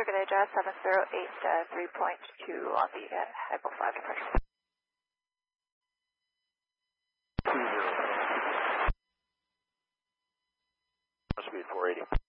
target AJAS 708-3.2 on the Echo 5 departure. 20. Speed 480.